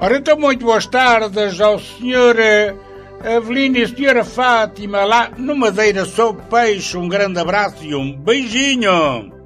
Ora, então, muito boas tardes ao Sr. Avelino e a Sra. Fátima, lá no Madeira Sob Peixe. Um grande abraço e um beijinho.